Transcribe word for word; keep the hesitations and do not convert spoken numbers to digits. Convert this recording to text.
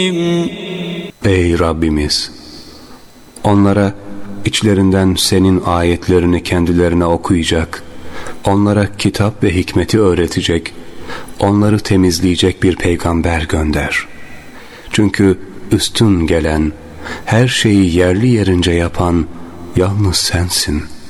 Ey Rabbimiz! Onlara içlerinden senin ayetlerini kendilerine okuyacak, onlara kitap ve hikmeti öğretecek, onları temizleyecek bir peygamber gönder. Çünkü üstün gelen, her şeyi yerli yerince yapan yalnız sensin.